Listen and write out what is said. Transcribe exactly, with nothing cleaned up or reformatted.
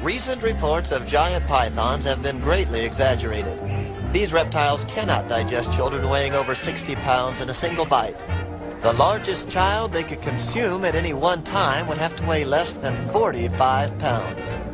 Recent reports of giant pythons have been greatly exaggerated. These reptiles cannot digest children weighing over sixty pounds in a single bite. The largest child they could consume at any one time would have to weigh less than forty-five pounds.